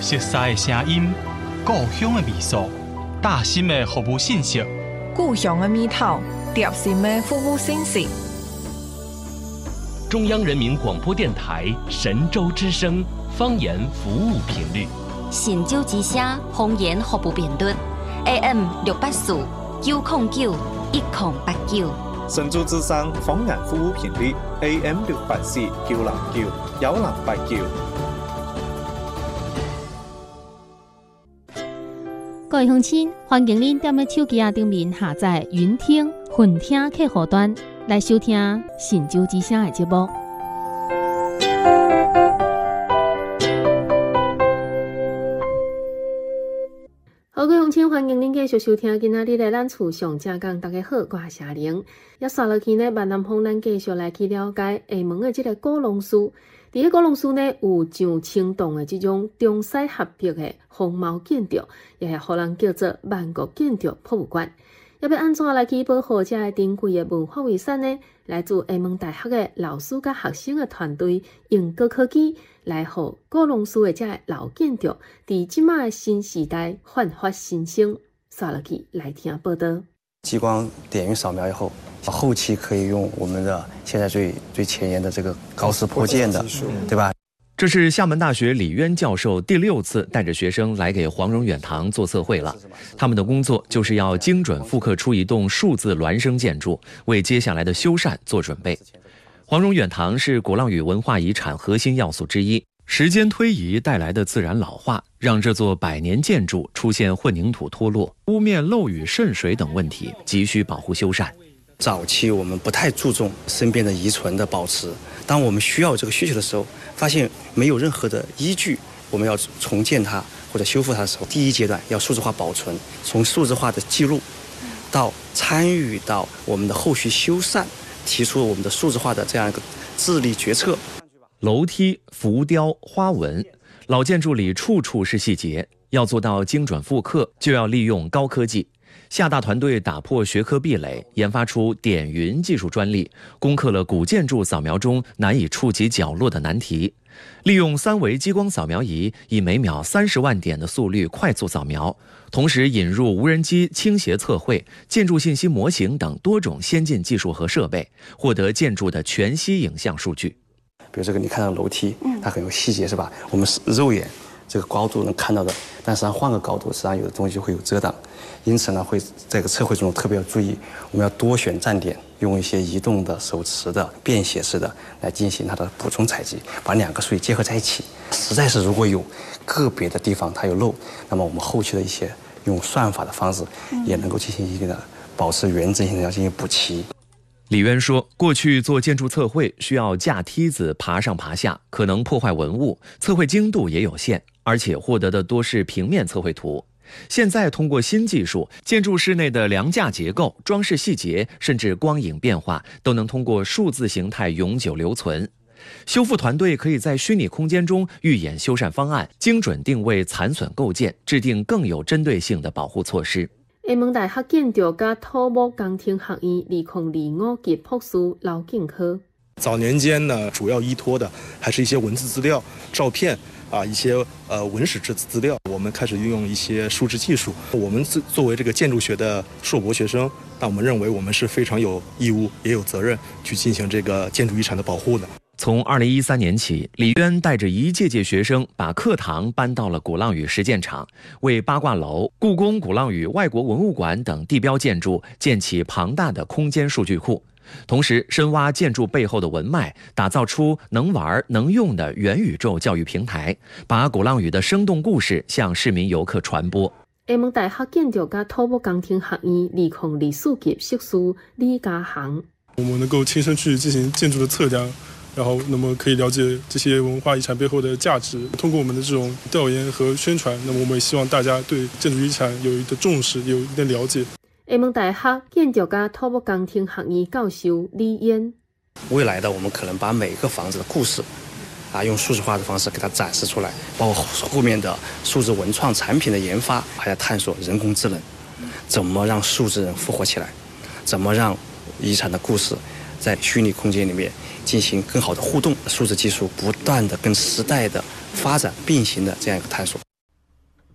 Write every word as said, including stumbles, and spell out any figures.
熟悉的声音，故乡的味素，大心的服务信息， 故乡的味道，贴心的服务信息。 中央人民广播电台神州之声方言服务频率， 神州之声方言服务频率 A M 六八四九零九一零八九。 神州之声方言服務頻率 A M 六八四九零九一零八九。 各位鄉親，歡迎您踮咧手機啊頂面下載雲聽、雲聽客戶端來收聽神州之聲的節目。好，各位鄉親，歡迎您繼續收聽今仔日的咱厝上正講。大家好，我係夏玲。一刷落去呢，萬南風咱繼續來去了解下門的這個古龍樹。佇個古龍樹呢，有上青棟的這種中西合璧的紅毛建築，也係互人叫做萬國建築博物館。要要安怎來去保護這個珍貴的文化遺產呢？來自廈門大學的老師甲學生的團隊用高科技來互古龍樹的這個老建築，佇即馬的新時代煥發新生。刷落去來聽報道。 激光點雲掃描以後，後期可以用我們的現在最最前沿的這個高斯破劍的，對吧？ 這是廈門大學李淵教授第六次帶着學生來給黃榮遠堂做測繪了。他們的工作就是要精準複刻出一棟數字孿生建築，為接下來的修繕做準備。黃榮遠堂是鼓浪嶼文化遺產核心要素之一。時間推移帶來的自然老化，讓這座百年建築出現混凝土脫落、屋面漏雨滲水等問題，急需保護修繕。 早期我們不太注重身邊的遺存的保持，當我們需要這個需求的時候，發現沒有任何的依據，我們要重建它或者修復它的時候，第一階段要數字化保存，從數字化的記錄到參與到我們的後續修繕，提出我們的數字化的這樣一個智力決策。 樓梯、浮雕、花紋，老建築裡處處是細節，要做到精準複刻，就要利用高科技。廈大團隊打破學科壁壘，研發出點雲技術專利，攻克了古建築掃描中難以觸及角落的難題。利用三維激光掃描儀，以每秒三十萬點的速率快速掃描，同時引入無人機傾斜測繪、建築信息模型等多種先進技術和設備，獲得建築的全息影像數據。 比如這個你看到樓梯，它很有細節，是吧？我們肉眼這個高度能看到的，但實際上換個高度，實際上有的東西就會有遮擋。因此呢，會在這個測繪中特別要注意，我們要多選站點，用一些移動的、手持的、便攜式的來進行它的補充採集，把兩個數據結合在一起。實在是如果有個別的地方它有漏，那麼我們後期的一些用算法的方式，也能夠進行一定的保持原真性，要進行補齊。 李淵說，過去做建築測繪需要架梯子爬上爬下，可能破壞文物，測繪精度也有限，而且獲得的多是平面測繪圖。現在通過新技術，建築室內的梁架結構、裝飾細節，甚至光影變化，都能通過數字形態永久留存。修復團隊可以在虛擬空間中預演修繕方案，精準定位殘損構件，制定更有針對性的保護措施。 廈門大學建築甲土木工程學院二零二五級博士劉敬科。 早年間呢，主要依託的還是一些文字資料、照片啊，一些呃文史資資料。我們開始運用一些數字技術。我們自作為這個建築學的碩博學生，那我們認為我們是非常有義務也有責任去進行這個建築遺產的保護的。 從二零一三年起，李淵帶着一屆屆學生把課堂搬到了鼓浪嶼實踐場，為八卦樓、故宮鼓浪嶼外國文物館等地標建築建起龐大的空間數據庫，同時深挖建築背後的文脈，打造出能玩能用的元宇宙教育平台，把鼓浪嶼的生動故事向市民遊客傳播。 廈門大學建築甲土木工程學院二零二四級碩士李家航。 我們能夠親身去進行建築的測量，然後那麼可以了解這些文化遺產背後的價值。通過我們的這種調研和宣傳，那麼我們也希望大家對建築遺產有一定的重視，有一定的了解。 廈門大學建築甲土木工程學院教授李嫣。 未來的我們可能把每個房子的故事啊，用數字化的方式給它展示出來，包括後面的數字文創產品的研發，還要探索人工智能，怎麼讓數字人復活起來，怎麼讓遺產的故事在虛擬空間裡面進行更好的互動，數字技術不斷的跟時代的發展並行的這樣一個探索。